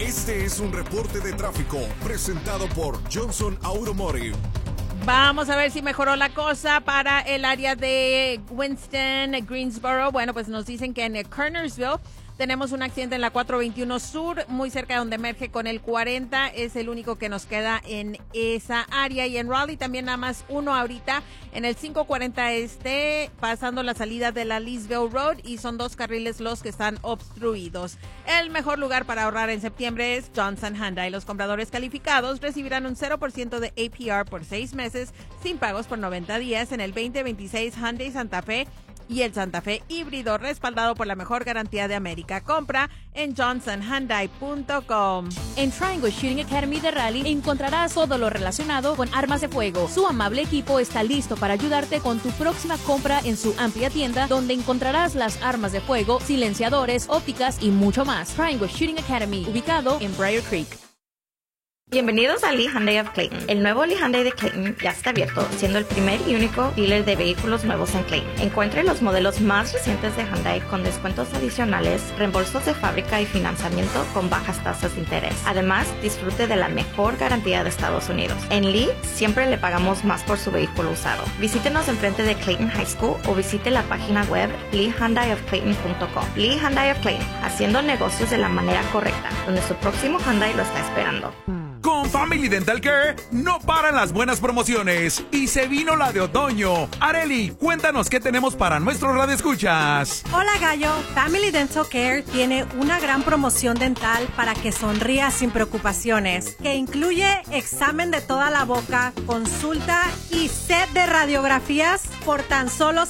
Este es un reporte de tráfico presentado por Johnson Automotive. Vamos a ver si mejoró la cosa para el área de Winston, Greensboro. Bueno, pues nos dicen que en Kernersville tenemos un accidente en la 421 Sur, muy cerca de donde emerge con el 40. Es el único que nos queda en esa área. Y en Raleigh también nada más uno ahorita en el 540 Este, pasando la salida de la Leesville Road. Y son 2 carriles los que están obstruidos. El mejor lugar para ahorrar en septiembre es Johnson Hyundai. Los compradores calificados recibirán un 0% de APR por 6 meses, sin pagos por 90 días en el 2026 Hyundai Santa Fe y el Santa Fe híbrido, respaldado por la mejor garantía de América. Compra en johnsonhyundai.com. En Triangle Shooting Academy de Raleigh encontrarás todo lo relacionado con armas de fuego. Su amable equipo está listo para ayudarte con tu próxima compra en su amplia tienda, donde encontrarás las armas de fuego, silenciadores, ópticas y mucho más. Triangle Shooting Academy, ubicado en Briar Creek. Bienvenidos a Lee Hyundai of Clayton. El nuevo Lee Hyundai de Clayton ya está abierto, siendo el primer y único dealer de vehículos nuevos en Clayton. Encuentre los modelos más recientes de Hyundai con descuentos adicionales, reembolsos de fábrica y financiamiento con bajas tasas de interés. Además, disfrute de la mejor garantía de Estados Unidos. En Lee, siempre le pagamos más por su vehículo usado. Visítenos enfrente de Clayton High School o visite la página web leehyundaiofclayton.com. Lee Hyundai of Clayton, haciendo negocios de la manera correcta, donde su próximo Hyundai lo está esperando. Con Family Dental Care no paran las buenas promociones y se vino la de otoño. Areli, cuéntanos qué tenemos para nuestros radioescuchas. Hola Gallo, Family Dental Care tiene una gran promoción dental para que sonrías sin preocupaciones, que incluye examen de toda la boca, consulta y set de radiografías por tan solo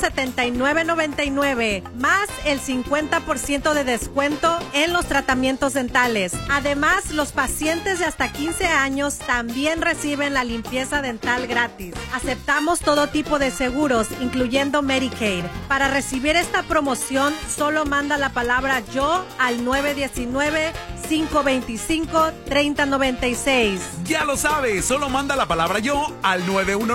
$79.99, más el 50% de descuento en los tratamientos dentales. Además, los pacientes de hasta 15 años también reciben la limpieza dental gratis. Aceptamos todo tipo de seguros, incluyendo Medicaid. Para recibir esta promoción, solo manda la palabra yo al 919-525-3096. Ya lo sabes, solo manda la palabra yo al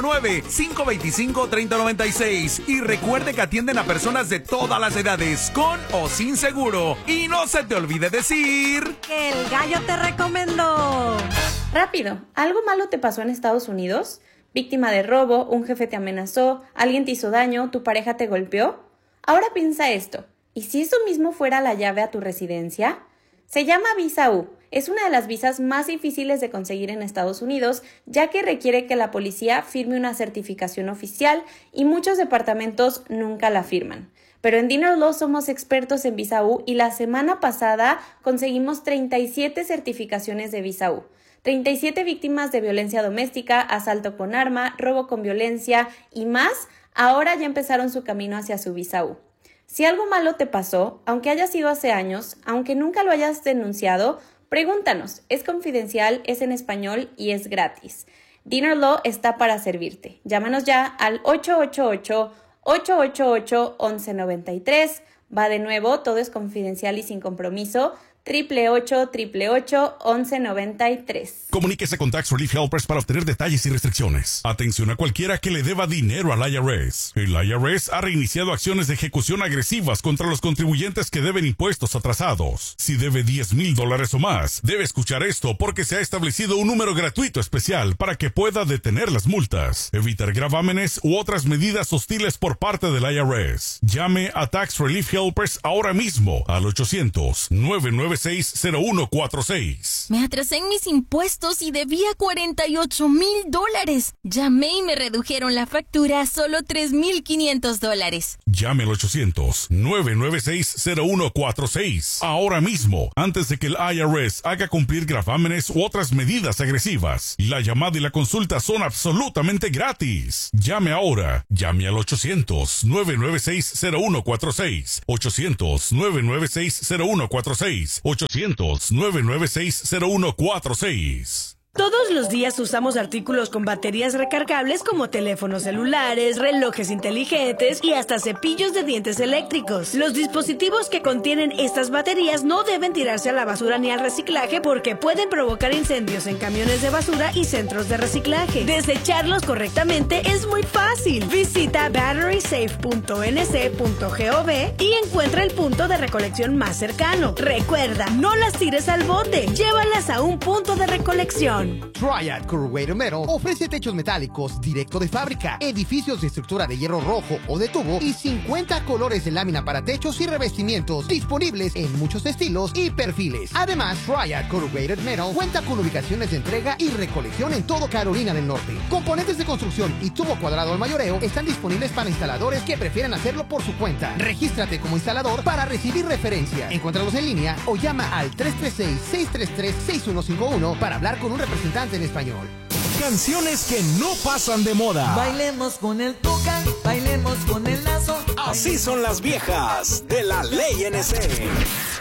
919-525-3096. Y recuerde que atienden a personas de todas las edades, con o sin seguro. Y no se te olvide decir que el gallo te recomendó. Rápido, ¿algo malo te pasó en Estados Unidos? ¿Víctima de robo? ¿Un jefe te amenazó? ¿Alguien te hizo daño? ¿Tu pareja te golpeó? Ahora piensa esto, ¿y si eso mismo fuera la llave a tu residencia? Se llama Visa U. Es una de las visas más difíciles de conseguir en Estados Unidos, ya que requiere que la policía firme una certificación oficial y muchos departamentos nunca la firman. Pero en Dinner Law somos expertos en Visa U y la semana pasada conseguimos 37 certificaciones de Visa U. 37 víctimas de violencia doméstica, asalto con arma, robo con violencia y más, ahora ya empezaron su camino hacia su Visa U. Si algo malo te pasó, aunque haya sido hace años, aunque nunca lo hayas denunciado, pregúntanos. Es confidencial, es en español y es gratis. Dinner Law está para servirte. Llámanos ya al 888-888-1193. Va de nuevo, todo es confidencial y sin compromiso. 888-888-1193. Comuníquese con Tax Relief Helpers para obtener detalles y restricciones. Atención a cualquiera que le deba dinero al IRS. El IRS ha reiniciado acciones de ejecución agresivas contra los contribuyentes que deben impuestos atrasados. Si debe $10,000 o más, debe escuchar esto porque se ha establecido un número gratuito especial para que pueda detener las multas, evitar gravámenes u otras medidas hostiles por parte del IRS. Llame a Tax Relief Helpers ahora mismo al 800-996-0146. Me atrasé en mis impuestos y debía $48,000. Llamé y me redujeron la factura a solo $3,500. Llame al 800-996-0146 ahora mismo, antes de que el IRS haga cumplir gravámenes u otras medidas agresivas. La llamada y la consulta son absolutamente gratis. Llame ahora. Llame al 800-996-0146. 800-996-0146. 800-996-0146. Todos los días usamos artículos con baterías recargables como teléfonos celulares, relojes inteligentes y hasta cepillos de dientes eléctricos. Los dispositivos que contienen estas baterías no deben tirarse a la basura ni al reciclaje porque pueden provocar incendios en camiones de basura y centros de reciclaje. Desecharlos correctamente es muy fácil. Visita batterysafe.nc.gov y encuentra el punto de recolección más cercano. Recuerda, no las tires al bote, llévalas a un punto de recolección. Triad Corrugated Metal ofrece techos metálicos directo de fábrica, edificios de estructura de hierro rojo o de tubo y 50 colores de lámina para techos y revestimientos disponibles en muchos estilos y perfiles. Además, Triad Corrugated Metal cuenta con ubicaciones de entrega y recolección en todo Carolina del Norte. Componentes de construcción y tubo cuadrado al mayoreo están disponibles para instaladores que prefieran hacerlo por su cuenta. Regístrate como instalador para recibir referencia. Encuéntralos en línea o llama al 336-633-6151 para hablar con un representante en español. Canciones que no pasan de moda. Bailemos con el tuca, bailemos con el lazo. Así son las viejas de la Ley NC.